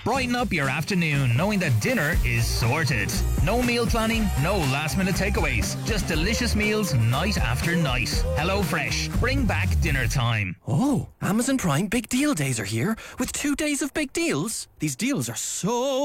Brighten up your afternoon knowing that dinner is sorted. No meal planning, no last minute takeaways. Just delicious meals night after night. HelloFresh. Bring back dinner time. Oh, Amazon Prime Big Deal Days are here with 2 days of big deals. These deals are so